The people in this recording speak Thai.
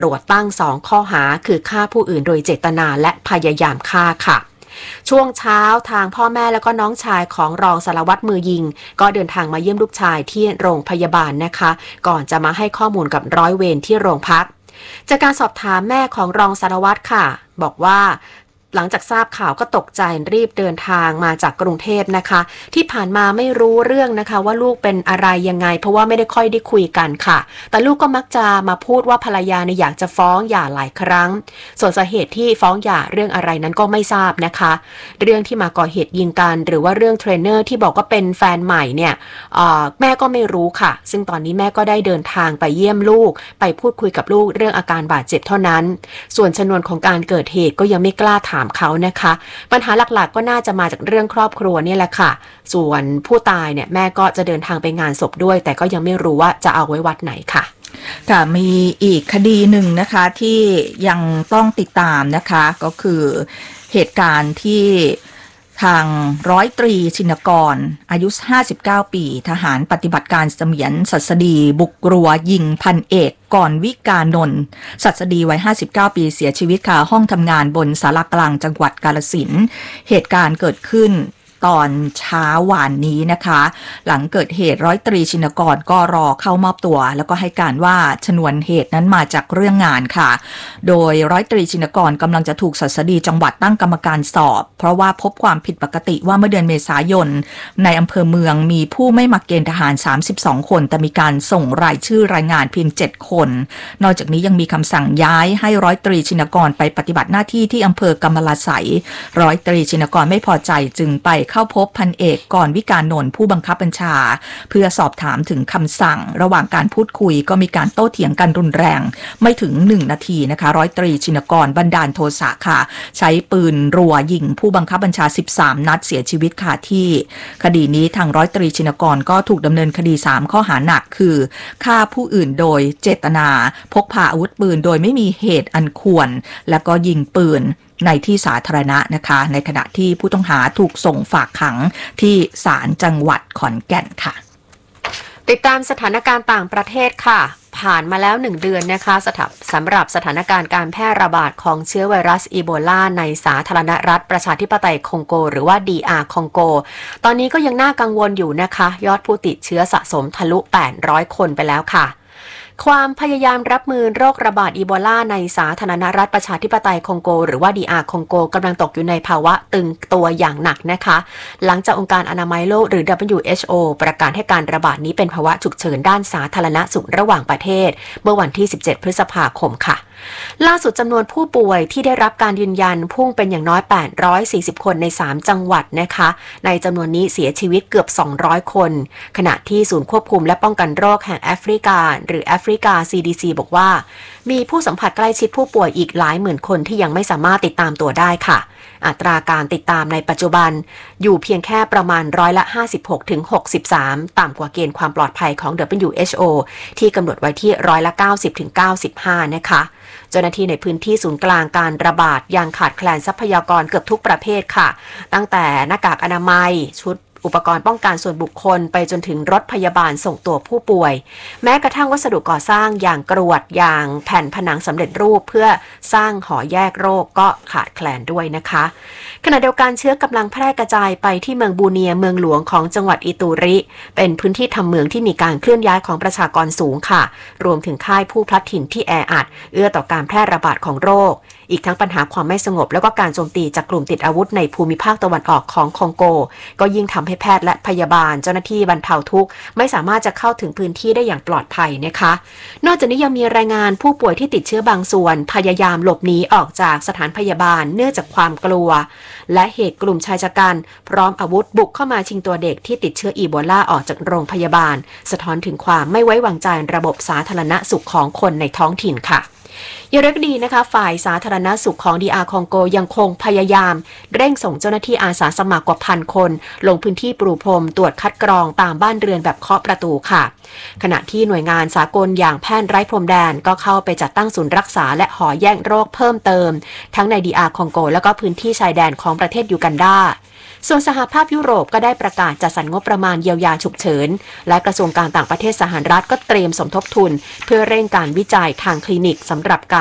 ตรวจตั้ง2ข้อหาคือฆ่าผู้อื่นโดยเจตนาและพยายามฆ่าค่ะช่วงเช้าทางพ่อแม่แล้วก็น้องชายของรองสารวัตรมือยิงก็เดินทางมาเยี่ยมลูกชายที่โรงพยาบาลนะคะก่อนจะมาให้ข้อมูลกับร้อยเวรที่โรงพักจากการสอบถามแม่ของรองสารวัตรค่ะบอกว่าหลังจากทราบข่าวก็ตกใจรีบเดินทางมาจากกรุงเทพนะคะที่ผ่านมาไม่รู้เรื่องนะคะว่าลูกเป็นอะไรยังไงเพราะว่าไม่ได้ค่อยได้คุยกันค่ะแต่ลูกก็มักจะมาพูดว่าภรรยาเนี่ยอยากจะฟ้องหย่าหลายครั้งส่วนสาเหตุที่ฟ้องหย่าเรื่องอะไรนั้นก็ไม่ทราบนะคะเรื่องที่มาก่อเหตุยิงกันหรือว่าเรื่องเทรนเนอร์ที่บอกว่าเป็นแฟนใหม่เนี่ยแม่ก็ไม่รู้ค่ะซึ่งตอนนี้แม่ก็ได้เดินทางไปเยี่ยมลูกไปพูดคุยกับลูกเรื่องอาการบาดเจ็บเท่านั้นส่วนชนวนของการเกิดเหตุก็ยังไม่กล้าถามเขานะคะปัญหาหลักๆก็น่าจะมาจากเรื่องครอบครัวนี่แหละค่ะส่วนผู้ตายเนี่ยแม่ก็จะเดินทางไปงานศพด้วยแต่ก็ยังไม่รู้ว่าจะเอาไว้วัดไหนค่ะค่ะมีอีกคดีหนึ่งนะคะที่ยังต้องติดตามนะคะก็คือเหตุการณ์ที่ทางร้อยตรีชินกรอายุ59ปีทหารปฏิบัติการเสมียนศัสดีบุกรัวยิงพันเอกก่อนวิกานนท์ศัสดีวัย59ปีเสียชีวิตคาห้องทำงานบนศาลากลางจังหวัดกาฬสินธุ์เหตุการณ์เกิดขึ้นตอนเช้าวานนี้นะคะหลังเกิดเหตุร้อยตรีชินกรก็รอเข้ามอบตัวแล้วก็ให้การว่าชนวนเหตุนั้นมาจากเรื่องงานค่ะโดยร้อยตรีชินกรกำลังจะถูกศัสดีจังหวัดตั้งกรรมการสอบเพราะว่าพบความผิดปกติว่าเมื่อเดือนเมษายนในอำเภอเมืองมีผู้ไม่มาเกณฑ์ทหาร32คนแต่มีการส่งรายชื่อรายงานเพียง7คนนอกจากนี้ยังมีคำสั่งย้ายให้ร้อยตรีชินกรไปปฏิบัติหน้าที่ที่อำเภอกำมะลาไสยร้อยตรีชินกรไม่พอใจจึงไปเข้าพบพันเอกก่อนวิกานนท์ผู้บังคับบัญชาเพื่อสอบถามถึงคำสั่งระหว่างการพูดคุยก็มีการโต้เถียงกันรุนแรงไม่ถึง1นาทีนะคะร้อยตรีชินกรบันดาลโทสะค่ะใช้ปืนรัวยิงผู้บังคับบัญชา13นัดเสียชีวิตค่ะที่คดีนี้ทางร้อยตรีชินกรก็ถูกดำเนินคดี3ข้อหาหนักคือฆ่าผู้อื่นโดยเจตนาพกพาอาวุธปืนโดยไม่มีเหตุอันควรและก็ยิงปืนในที่สาธารณะนะคะในขณะที่ผู้ต้องหาถูกส่งฝากขังที่ศาลจังหวัดขอนแก่นค่ะติดตามสถานการณ์ต่างประเทศค่ะผ่านมาแล้ว1เดือนนะคะสำหรับสถานการณ์การแพร่ระบาดของเชื้อไวรัสอีโบลาในสาธารณรัฐประชาธิปไตยคองโกหรือว่า DR คองโกตอนนี้ก็ยังน่ากังวลอยู่นะคะยอดผู้ติดเชื้อสะสมทะลุ800คนไปแล้วค่ะความพยายามรับมือโรคระบาดอีโบลาในสาธารณรัฐประชาธิปไตยคองโกหรือว่า DR คองโกกำลังตกอยู่ในภาวะตึงตัวอย่างหนักนะคะหลังจากองค์การอนามัยโลกหรือ WHO ประกาศให้การระบาดนี้เป็นภาวะฉุกเฉินด้านสาธารณสุขระหว่างประเทศเมื่อวันที่17พฤษภาคมค่ะล่าสุดจำนวนผู้ป่วยที่ได้รับการยืนยันพุ่งเป็นอย่างน้อย840คนใน3จังหวัดนะคะในจำนวนนี้เสียชีวิตเกือบ200คนขณะที่ศูนย์ควบคุมและป้องกันโรคแห่งแอฟริกาหรือแอฟริกา CDC บอกว่ามีผู้สัมผัสใกล้ชิดผู้ป่วยอีกหลายหมื่นคนที่ยังไม่สามารถติดตามตัวได้ค่ะอัตราการติดตามในปัจจุบันอยู่เพียงแค่ประมาณ56 ถึง 63ต่ำกว่าเกณฑ์ความปลอดภัยของ WHO ที่กำหนดไว้ที่90 ถึง 95นะคะเจ้าหน้าที่ในพื้นที่ศูนย์กลางการระบาดยังขาดแคลนทรัพยากรเกือบทุกประเภทค่ะตั้งแต่หน้ากากอนามัยชุดอุปกรณ์ป้องกันส่วนบุคคลไปจนถึงรถพยาบาลส่งตัวผู้ป่วยแม้กระทั่งวัสดุก่อสร้างอย่างกรวดอย่างแผ่นผนังสำเร็จรูปเพื่อสร้างหอแยกโรคก็ขาดแคลนด้วยนะคะขณะเดียวกันเชื้อกำลังแพร่กระจายไปที่เมืองบูเนียเมืองหลวงของจังหวัดอิตูริเป็นพื้นที่ทำเมืองที่มีการเคลื่อนย้ายของประชากรสูงค่ะรวมถึงค่ายผู้พลัดถิ่นที่แออัดเอื้อต่อการแพร่ระบาดของโรคอีกทั้งปัญหาความไม่สงบและก็การโจมตีจากกลุ่มติดอาวุธในภูมิภาคตะวันออกของคองโกก็ยิ่งทำให้แพทย์และพยาบาลเจ้าหน้าที่บรรเทาทุกข์ไม่สามารถจะเข้าถึงพื้นที่ได้อย่างปลอดภัยนะคะนอกจากนี้ยังมีรายงานผู้ป่วยที่ติดเชื้อบางส่วนพยายามหลบหนีออกจากสถานพยาบาลเนื่องจากความกลัวและเหตุกลุ่มชายชะกันพร้อมอาวุธบุกเข้ามาชิงตัวเด็กที่ติดเชื้ออีโบลาออกจากโรงพยาบาลสะท้อนถึงความไม่ไว้วางใจระบบสาธารณสุขของคนในท้องถิ่นค่ะอย่างไรก็ดีนะคะฝ่ายสาธารณสุขของ DR คองโกยังคงพยายามเร่งส่งเจ้าหน้าที่อาสาสมัครกว่า1,000 คนลงพื้นที่ปรูพรมตรวจคัดกรองตามบ้านเรือนแบบเคาะประตูค่ะขณะที่หน่วยงานสากลอย่างแพทย์ไร้พรมแดนก็เข้าไปจัดตั้งศูนย์รักษาและหอแยกโรคเพิ่มเติมทั้งใน DR คองโกและก็พื้นที่ชายแดนของประเทศยูกันดาส่วนสหภาพยุโรปก็ได้ประกาศจัดสรรงบประมาณเยียวยาฉุกเฉินและกระทรวงการต่างประเทศสหรัฐก็เตรียมสมทบทุนเพื่อเร่งการวิจัยทางคลินิกสำหรับการ